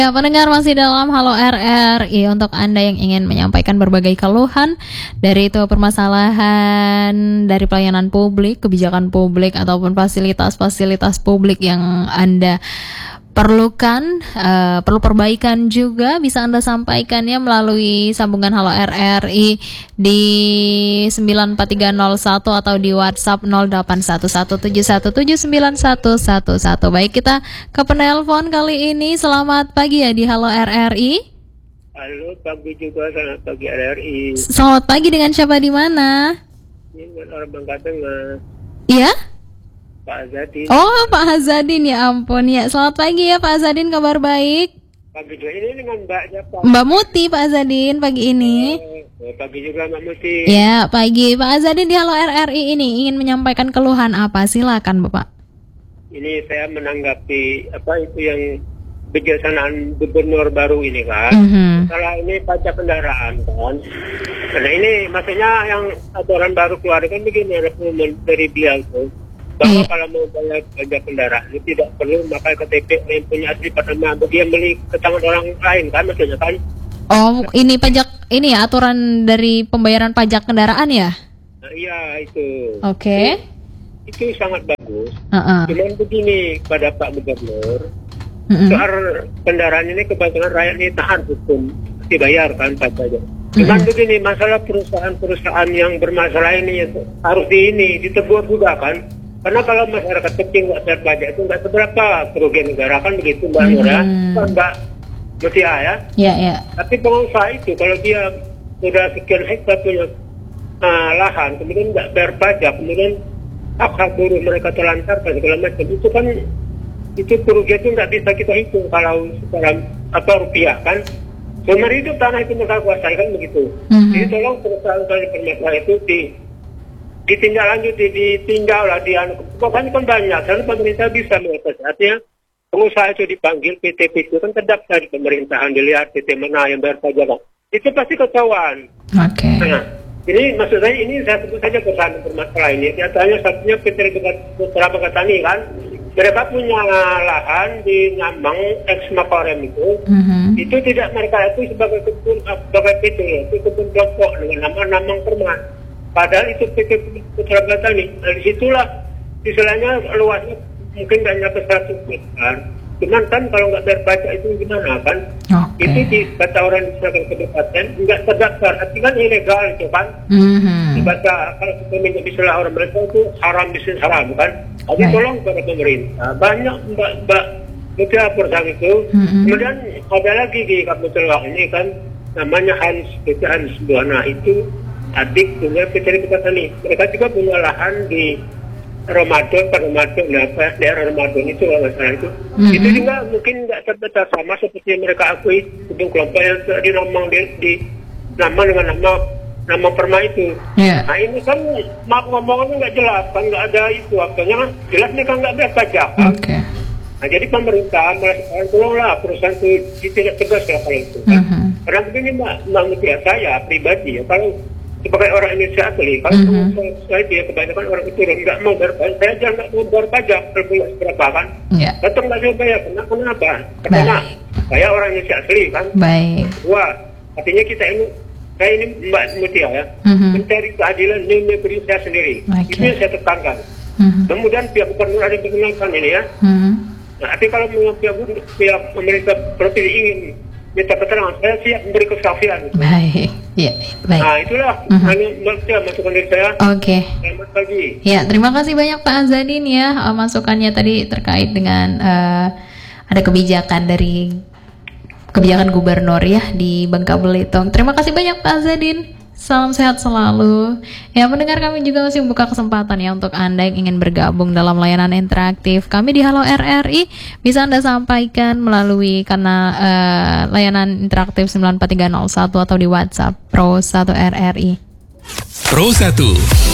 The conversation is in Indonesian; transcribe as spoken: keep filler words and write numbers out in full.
Ya, pendengar masih dalam Halo R R I. Untuk Anda yang ingin menyampaikan berbagai keluhan, dari itu permasalahan dari pelayanan publik, kebijakan publik, ataupun fasilitas-fasilitas publik yang Anda perlukan, uh, perlu perbaikan juga, bisa Anda sampaikannya melalui sambungan Halo R R I di sembilan empat tiga nol satu atau di WhatsApp nol delapan satu satu tujuh satu tujuh sembilan satu satu satu. Baik, kita ke penelpon kali ini. Selamat pagi ya di Halo R R I. Halo, pagi juga, selamat pagi R R I. Selamat pagi, dengan siapa di mana? Ini dengan orang Bangka Tengah. Iya? Pak Azadin. Oh, Pak Azadin, ya ampun ya. Selamat pagi ya Pak Azadin, kabar baik? Pagi juga ini dengan Mbak siapa? Mbak Muti, Pak Azadin, pagi ini. Oh, pagi juga Mbak Muti. Ya, pagi. Pak Azadin di Halo R R I ini ingin menyampaikan keluhan apa? Silakan Bapak. Ini saya menanggapi apa itu yang kebijaksanaan gubernur baru ini kan. Mm-hmm. Kalau ini pajak kendaraan kan. Karena ini maksudnya yang aturan baru keluar kan begini, rekomendasi dari beliau tuh. Bahwa kalau mau bayar pajak kendaraan ini tidak perlu memakai K T P yang punya asli pada nama dia beli ke tangan orang lain kan, maksudnya kan. Oh, ini pajak, ini ya aturan dari pembayaran pajak kendaraan ya? Nah, iya itu. Oke. Okay. Itu, itu sangat bagus. Uh-uh. Cuman begini pada Pak Gubernur, uh-uh. soal kendaraan ini kebanyakan rakyat ini tahan hukum, dibayar kan pajaknya. Cuman uh-uh. begini, masalah perusahaan-perusahaan yang bermasalah ini harus di ini ditegur juga kan. Karena kalau masyarakat kecil nggak bayar pajak itu nggak seberapa kerugian negara kan begitu Mbak Nura, mm-hmm. kan Mbak Mutia ya. Iya, iya. Tapi pengusaha itu kalau dia sudah sekian hektar punya uh, lahan, kemudian nggak bayar pajak, kemudian hak-hak buruh mereka terlantarkan segala macam, itu kan itu kerugian itu nggak bisa kita hitung kalau secara apa rupiah kan. Seumur hidup tanah itu mereka kuasai kan begitu. Mm-hmm. Jadi tolong perusahaan-perusahaan permasalahan itu di ditindaklanjuti, ditinjau lah, di anu, pokoknya kan banyak, karena pemerintah bisa mengatasi. Artinya pengusaha itu dipanggil, P T P itu kan terdaftar di pemerintahan, dilihat P T mana yang bayar pajak, itu pasti ketahuan. Oke. Okay. Nah, ini maksud saya ini saya sebut saja perusahaan bermasalah ini. Di antaranya satunya P T Bangka Tani kan, mereka punya lahan di Ngambang ex Makorem itu, mm-hmm. itu tidak mereka itu sebagai kebun, sebagai P T, itu kebun kelompok dengan nama Nambang Perman. Padahal itu P T Putra Batani. Nah, disitulah istilahnya luasnya mungkin nggak nyampe seratus hektar. Cuman kan kalau nggak bayar pajak itu gimana kan? Okay. Itu di kata orang di sana kabupaten nggak terdaftar. Artinya kan ilegal itu kan? Mm-hmm. Dibaca kalau kita minta istilah orang mereka itu haram bisnis haram kan? Jadi right. Tolong kepada pemerintah. Banyak mbak mbak mutia perusahaan itu. Mm-hmm. Kemudian ada lagi di Kabupaten ini kan namanya Hans P T Hans Buana itu. Adik punya P T Bangka Tani. Mereka juga punya lahan di Ramadan, pada Ramadan, nah, daerah Ramadan itu kalau nggak salah itu. Mm-hmm. Itu juga mungkin nggak terdaftar sama seperti yang mereka akui gedung kelompok yang dinamang di, di nama dengan nama nama Perma itu. Yeah. Nah ini kan maaf ngomongannya nggak jelas, kan nggak ada itu akhirnya jelas mereka nggak bayar pajak. Kan? Okay. Nah jadi pemerintah melakukan tolonglah perusahaan itu tidak tegas ya kalau itu. Kan? Mm-hmm. Karena begini mbak, mbak Mutia, saya pribadi ya kalau sebagai orang Indonesia asli, kalau mm-hmm. saya dia kebanyakan orang itu nggak mau bayar pajak, saya aja nggak mau bayar pajak, berbulan berapa kan? Yeah. Tetap nggak saya bayar, kenapa? Kenapa? Karena saya orang Indonesia asli kan. Baik. Wah, artinya kita ini, saya ini Mbak Mutia ya, mm-hmm. mencari keadilan di negeri saya sendiri. Okay. Itu yang saya tekankan. Mm-hmm. Kemudian pihak gubernur ada yang mengenalkan ini ya. Mm-hmm. Nah, tapi kalau pihak pihak pemerintah provinsi ingin minta keterangan, saya siap memberi kesaksian. Baik, ya, baik. Nah itulah mm-hmm. hanya masukan dari saya. Oke. Okay. Selamat pagi. Ya, terima kasih banyak Pak Azadin ya, uh, masukannya tadi terkait dengan uh, ada kebijakan dari kebijakan gubernur ya di Bangka Belitung. Terima kasih banyak Pak Azadin. Salam sehat selalu. Ya, mendengar kami juga masih membuka kesempatan ya untuk Anda yang ingin bergabung dalam layanan interaktif kami di Halo R R I. Bisa Anda sampaikan melalui kanal uh, layanan interaktif sembilan empat tiga nol satu atau di WhatsApp Pro satu R R I. Pro satu.